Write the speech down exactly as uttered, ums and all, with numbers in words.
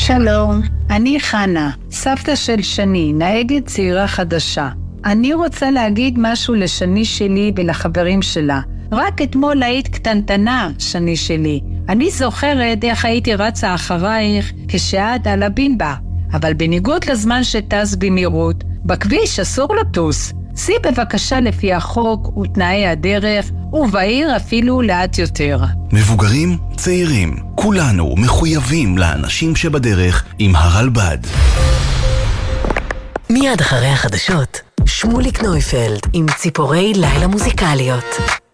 שלום, אני חנה, סבתא של שני, נהגת צעירה חדשה. אני רוצה להגיד משהו לשני שלי ולחברים שלה. רק אתמול היית קטנטנה, שני שלי. אני זוכרת איך הייתי רצה אחרייך כשאת על הבינבה. אבל בניגוד לזמן שטס במהירות, בכביש אסור לטוס. סי בבקשה לפי החוק ותנאי הדרך, ובעיר אפילו לאט יותר. מבוגרים, צעירים, כולנו מחויבים לאנשים שבדרך עם הרלב"ד. מיד אחרי החדשות, שמוליק נויפלד עם ציפורי לילה מוזיקליות.